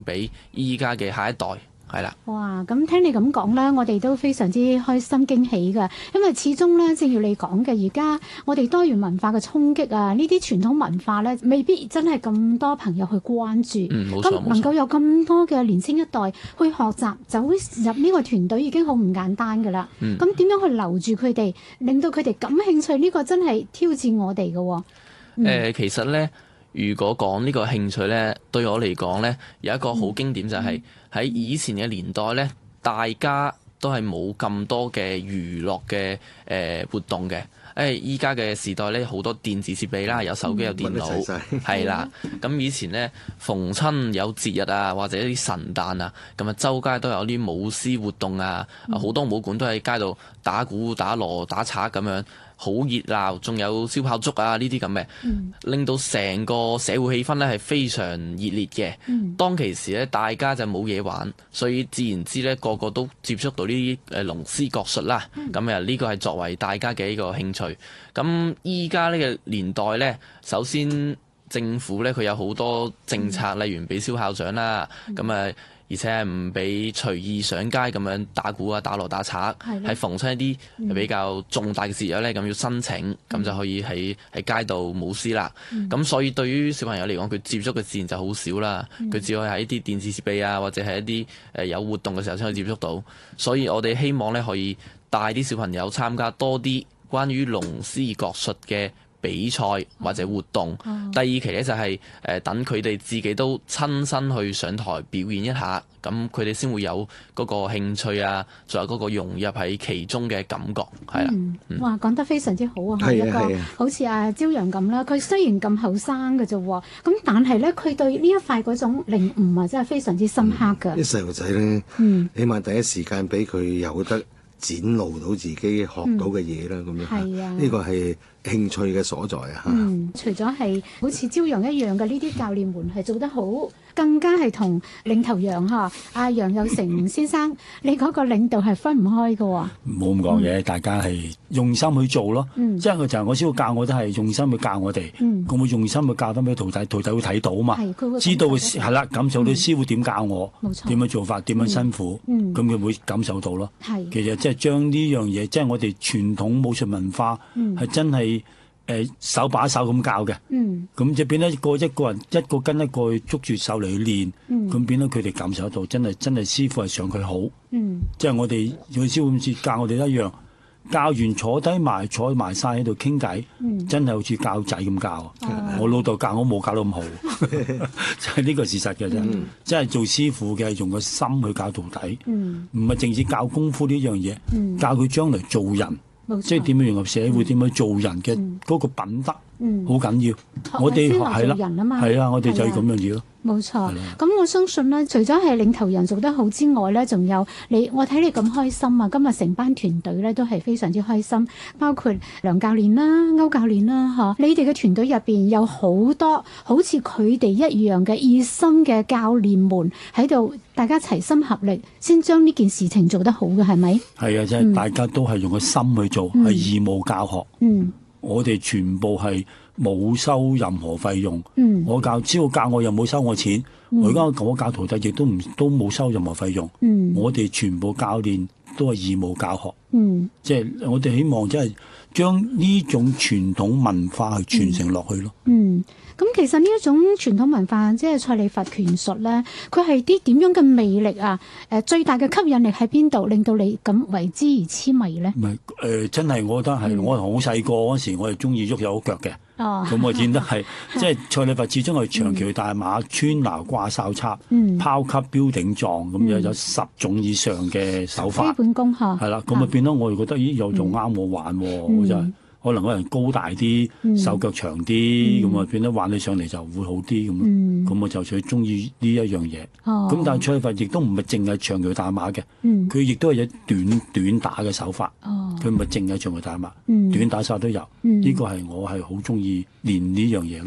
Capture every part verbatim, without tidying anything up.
俾依家嘅下一代。係啦， 哇！咁聽你咁講咧，我哋都非常之開心驚喜㗎，因為始終咧，正如你講嘅，而家我哋多元文化嘅衝擊啊，呢啲傳統文化咧，未必真係咁多朋友去關注。 嗯，冇錯， 咁能夠有咁多嘅年輕一代去學習，走入呢個團隊已經好唔簡單㗎啦。 嗯， 咁點樣去留住佢哋，令到佢哋感興趣？呢個真係挑戰我哋㗎喎。嗯呃，其實咧。如果講呢個興趣呢，對我嚟講呢，有一個好經典就係喺以前嘅年代呢，大家都係冇咁多嘅娛樂嘅誒活動嘅。誒依家嘅時代呢，好多電子設備啦，有手機有電腦，係啦。咁以前呢，逢親有節日啊，或者啲神誕啊，咁啊周街都有啲舞獅活動啊，好多武館都喺街度打鼓、打鑼、打賊咁樣。好熱鬧，仲有燒炮竹啊呢啲咁嘅，令到成個社會氣氛咧係非常熱烈嘅。嗯、當其時咧，大家就冇嘢玩，所以自然之咧個個都接觸到呢啲誒龍獅國術啦。咁啊呢個係作為大家嘅一個興趣。咁依家呢個年代咧，首先政府咧佢有好多政策，例如俾燒炮仗啦，咁啊、嗯。而且係唔俾隨意上街咁樣打鼓啊、打鑼打賊，係逢親一啲比較重大嘅節日咧，咁要申請，咁、嗯、就可以喺喺街度舞獅啦。咁、嗯、所以對於小朋友嚟講，佢接觸嘅自然就好少啦。佢、嗯、只可以喺啲電子設備啊，或者係一啲誒有活動嘅時候先可以接觸到。所以我哋希望咧可以帶啲小朋友參加多啲關於龍獅國術嘅比賽或者活動。哦、第二期咧就係誒等佢哋自己都親身去上台表演一下，咁佢哋先會有嗰個興趣啊，仲有嗰個融入喺其中嘅感覺，係啦。 嗯嗯、哇，講得非常之好啊！ 係啊， 一個係啊， 好似阿朝陽咁啦，佢雖然咁後生嘅啫喎，咁但係咧佢對呢一塊嗰種領悟啊，真係非常之深刻㗎。 啲細路仔咧，嗯、起碼第一時間俾佢有得展露到自己學到嘅嘢啦，咁、嗯、樣係啊，呢個係興趣嘅所在啊！ 嗯，除咗係好似朝陽一樣嘅呢啲教練們係做得好，更加係同領頭羊嚇阿楊有成先生，你嗰個領導係分唔開嘅喎。 冇咁講嘢，大家係用心去做咯。嗯，即係佢就係我師傅教我都係用心去教我哋。嗯，咁會用心去教翻俾徒弟，徒弟會睇到嘛。係，佢會知道係啦，感受到師傅點教我，冇錯，點樣做法，點樣辛苦。嗯，咁佢會感受到咯。係，其實即係將呢樣嘢，即係我哋傳統武術文化，係真係。誒手把手咁教嘅，咁、嗯、就變咗一個一個人一個跟一個捉住手嚟去練，咁、嗯、變咗佢哋感受到真係真係師傅係想佢好，嗯、即係我哋佢師傅好似教我哋一樣，教完坐低埋坐埋晒喺度傾偈，嗯、真係好似教仔咁教。哦、我老豆教我冇教到咁好，就係呢個事實嘅啫。嗯、即係做師傅嘅係用個心去教徒弟，唔係淨止教功夫呢樣嘢，嗯、教佢將來做人。即係點樣融入社會，點、嗯、樣做人嘅嗰個品德，好、嗯、緊要。我哋係啦，係啊，我哋就係咁樣嘢咯。冇錯。咁我相信咧，除咗係領頭人做得好之外咧，仲有你，我睇你咁開心啊！今日成班團隊咧都係非常之開心，包括梁教練啦、歐教練啦，嚇你哋嘅團隊入邊有好多好似佢哋一樣嘅熱心嘅教練們喺度，大家齊心合力，先將呢件事情做得好嘅，係咪？係啊，即係、嗯、大家都係用個心去做，係、嗯、義務教學。嗯，我哋全部係冇收任何費用。嗯，我教只要教我又冇收我錢。嗯、我而家我教徒弟亦都唔都冇收任何費用。嗯，我哋全部教練都係義務教學。嗯，即係我哋希望即係將呢種傳統文化去傳承落去咯。嗯。咁其實呢一種傳統文化，即係蔡李佛拳術咧，佢係啲點樣嘅魅力啊？誒，最大嘅吸引力喺邊度，令到你咁為之而痴迷咧？唔係誒，真係我覺得係、嗯、我好細個嗰時，我係中意喐右腳嘅。哦，咁我見得係即係蔡李佛始終係長橋大馬、穿拿掛哨插、嗯、拋級標頂撞咁樣，有十種以上嘅手法。基本功嚇係啦，咁啊變咗我哋覺得咦，又仲啱我玩喎，我就係。嗯可能個人高大啲，手腳長啲，咁啊、嗯、變得玩起上嚟就會好啲咁咯。咁、嗯、我就最中意呢一樣嘢。咁、哦、但係蔡李佛亦都唔係淨係長橋大馬嘅，佢亦都係有短短打嘅手法。佢唔係淨係長橋大馬，嗯、短打手法都有。呢、嗯、個係我係好中意練呢樣嘢咯。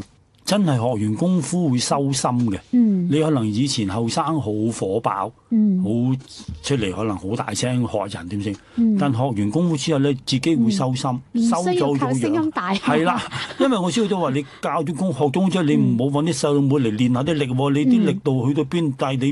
真係學完功夫會收心嘅。嗯，你可能以前後生好火爆，嗯，好出嚟可能好大聲學人點先，嗯、但學完功夫之後咧，自己會收心，嗯、收咗咗樣。係啦，因為我師傅都話你教咗功學咗之後，你唔好揾啲細路妹嚟練下啲力喎，你啲力度去到邊，但係你。